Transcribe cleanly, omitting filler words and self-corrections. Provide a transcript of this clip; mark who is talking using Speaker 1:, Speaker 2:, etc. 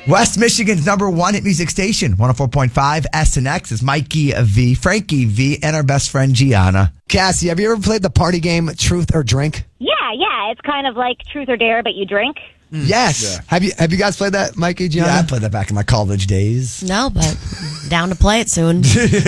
Speaker 1: West Michigan's number one hit music station, 104.5 SNX is Mikey V, Frankie V, and our best friend Gianna.
Speaker 2: Cassie, have you ever played the party game Truth or Drink?
Speaker 3: Yeah. It's kind of like Truth or Dare, but you drink.
Speaker 2: Yes. Yeah. Have you guys played that, Mikey, Gianna?
Speaker 1: Yeah, I played that back in my college days.
Speaker 4: No, but down to play it soon.